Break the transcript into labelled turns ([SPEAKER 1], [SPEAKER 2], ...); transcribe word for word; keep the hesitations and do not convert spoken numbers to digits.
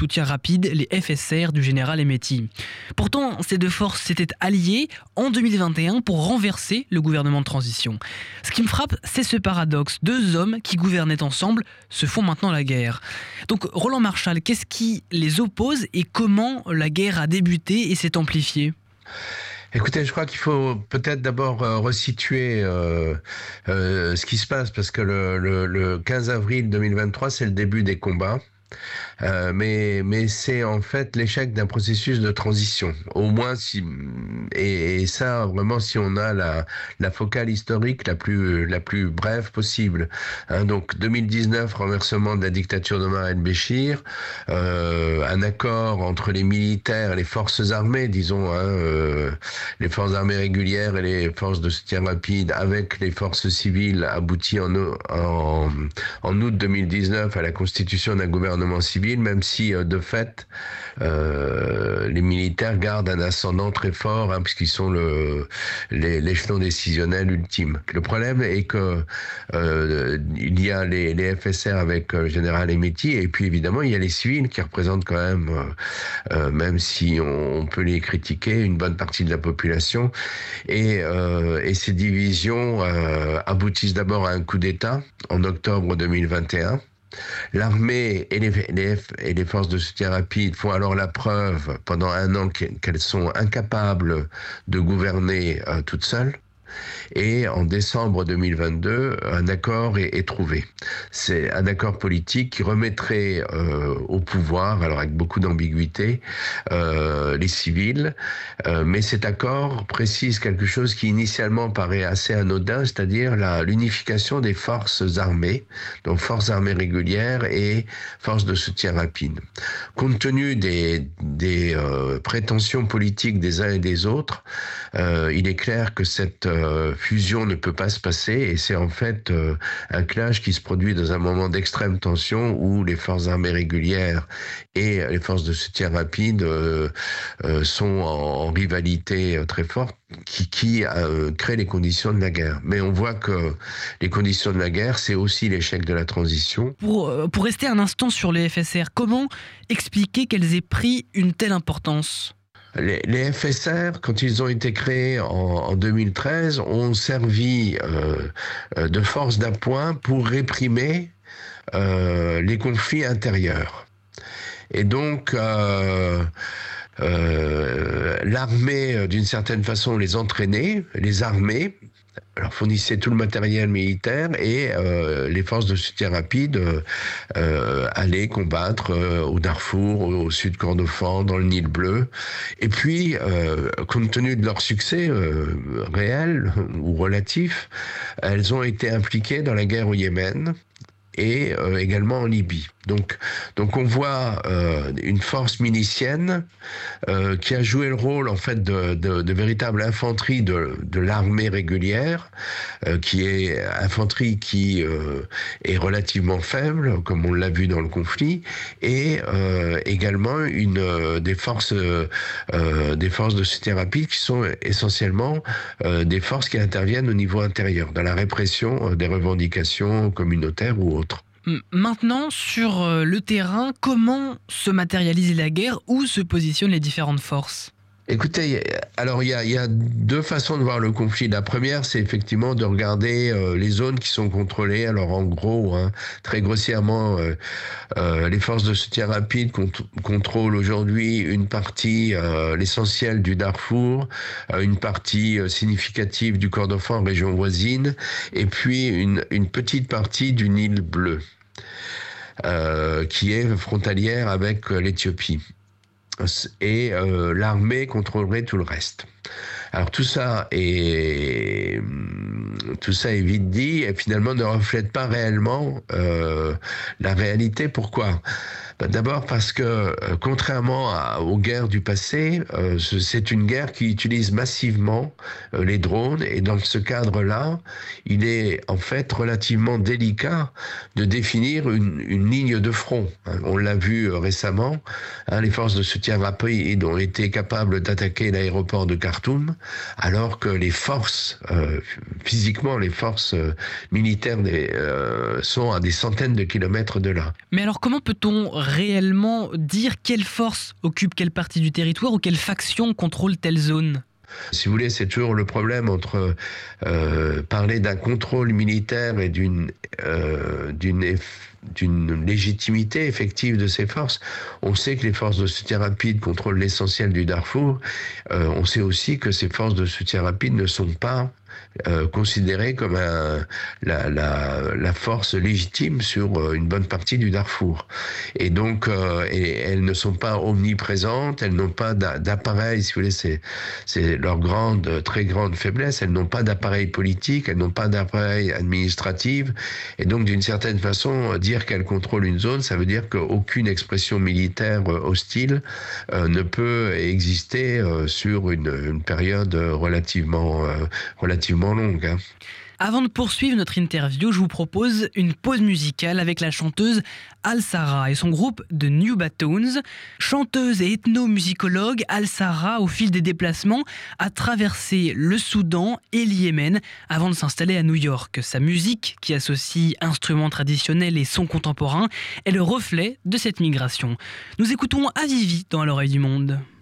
[SPEAKER 1] soutien rapide, les F S R du général Hemeti. Pourtant, ces deux forces s'étaient alliées en deux mille vingt et un pour renverser le gouvernement de transition. Ce qui me frappe, c'est ce paradoxe. Deux hommes qui gouvernaient ensemble se font maintenant la guerre. Donc Roland Marchal, qu'est-ce qui les oppose et comment la guerre a débuté et s'est amplifiée ?
[SPEAKER 2] Écoutez, je crois qu'il faut peut-être d'abord euh, resituer euh, euh, ce qui se passe, parce que le, le, le quinze avril deux mille vingt-trois, c'est le début des combats. Euh, mais mais c'est en fait l'échec d'un processus de transition. Au moins, si et, et ça vraiment si on a la la focale historique la plus la plus brève possible. Hein, donc deux mille dix-neuf, renversement de la dictature d'Omar el-Béchir, euh, un accord entre les militaires et les forces armées, disons, hein, euh, les forces armées régulières et les forces de soutien rapide avec les forces civiles aboutit en en en août deux mille dix-neuf à la constitution d'un gouvernement civil, même si euh, de fait euh, les militaires gardent un ascendant très fort, hein, puisqu'ils sont le les, l'échelon décisionnel ultime. Le problème est que euh, il y a les, les F S R avec euh, le général Hemeti, et puis évidemment il y a les civils qui représentent quand même, euh, euh, même si on, on peut les critiquer, une bonne partie de la population. Et, euh, et ces divisions euh, aboutissent d'abord à un coup d'État en octobre deux mille vingt et un. L'armée et les, les, et les forces de soutien rapide font alors la preuve pendant un an qu'elles sont incapables de gouverner euh, toutes seules. Et en décembre deux mille vingt-deux, un accord est, est trouvé. C'est un accord politique qui remettrait euh, au pouvoir, alors avec beaucoup d'ambiguïté, euh, les civils. Euh, mais cet accord précise quelque chose qui initialement paraît assez anodin, c'est-à-dire la, l'unification des forces armées, donc forces armées régulières et forces de soutien rapide. Compte tenu des, des euh, prétentions politiques des uns et des autres, euh, il est clair que cette euh, fusion ne peut pas se passer, et c'est en fait euh, un clash qui se produit dans un moment d'extrême tension où les forces armées régulières et les forces de soutien rapide euh, euh, sont en, en rivalité euh, très forte, qui, qui euh, crée les conditions de la guerre. Mais on voit que les conditions de la guerre, c'est aussi l'échec de la transition.
[SPEAKER 1] Pour, euh, pour rester un instant sur les F S R, comment expliquer qu'elles aient pris une telle importance ?
[SPEAKER 2] Les, les F S R, quand ils ont été créés en, en deux mille treize, ont servi euh, de force d'appoint pour réprimer euh, les conflits intérieurs. Et donc, euh, euh, l'armée, d'une certaine façon, les entraînait, les armait, alors fournissait tout le matériel militaire, et euh, les forces de soutien rapide euh, euh, allaient combattre euh, au Darfour, au, au sud Kordofan, dans le Nil bleu. Et puis, euh, compte tenu de leur succès euh, réel ou relatif, elles ont été impliquées dans la guerre au Yémen et euh, également en Libye. Donc, donc on voit euh, une force milicienne euh, qui a joué le rôle en fait de, de, de véritable infanterie de, de l'armée régulière, euh, qui est infanterie qui euh, est relativement faible, comme on l'a vu dans le conflit, et euh, également une euh, des forces euh, des forces de soutien rapide qui sont essentiellement euh, des forces qui interviennent au niveau intérieur, dans la répression des revendications communautaires ou autres.
[SPEAKER 1] Maintenant, sur le terrain, comment se matérialise la guerre? Où se positionnent les différentes forces?
[SPEAKER 2] Écoutez, alors il y a, y a deux façons de voir le conflit. La première, c'est effectivement de regarder euh, les zones qui sont contrôlées. Alors en gros, hein, très grossièrement, euh, euh, les forces de soutien rapide cont- contrôlent aujourd'hui une partie, euh, l'essentiel du Darfour, euh, une partie euh, significative du Kordofan, région voisine, et puis une, une petite partie du Nil bleu, euh, qui est frontalière avec euh, l'Éthiopie. Et euh, l'armée contrôlerait tout le reste. Alors tout ça est tout ça est vite dit et finalement ne reflète pas réellement euh, la réalité. Pourquoi ? Ben d'abord parce que euh, contrairement à, aux guerres du passé, euh, c'est une guerre qui utilise massivement euh, les drones, et dans ce cadre-là, il est en fait relativement délicat de définir une, une ligne de front. Hein, on l'a vu euh, récemment, hein, les forces de soutien rapide ont été capables d'attaquer l'aéroport de Khartoum, alors que les forces, euh, physiquement, les forces euh, militaires des, euh, sont à des centaines de kilomètres de là.
[SPEAKER 1] Mais alors comment peut-on réellement dire quelle force occupe quelle partie du territoire ou quelle faction contrôle telle zone ?
[SPEAKER 2] Si vous voulez, c'est toujours le problème entre euh, parler d'un contrôle militaire et d'une euh, d'une eff- d'une légitimité effective de ces forces. On sait que les forces de soutien rapide contrôlent l'essentiel du Darfour. Euh, on sait aussi que ces forces de soutien rapide ne sont pas euh, considérées comme un, la, la, la force légitime sur une bonne partie du Darfour. Et donc, euh, et elles ne sont pas omniprésentes, elles n'ont pas d'appareil, si vous voulez, c'est, c'est leur grande, très grande faiblesse, elles n'ont pas d'appareil politique, elles n'ont pas d'appareil administratif, et donc d'une certaine façon, dire qu'elles contrôlent une zone, ça veut dire qu'aucune expression militaire hostile euh, ne peut exister euh, sur une, une période relativement, euh, relativement longue. Hein.
[SPEAKER 1] Avant de poursuivre notre interview, je vous propose une pause musicale avec la chanteuse Al-Sara et son groupe The New Batoons. Chanteuse et ethnomusicologue, Al-Sara, au fil des déplacements, a traversé le Soudan et le Yémen avant de s'installer à New York. Sa musique, qui associe instruments traditionnels et sons contemporains, est le reflet de cette migration. Nous écoutons Avivi dans À l'oreille du monde.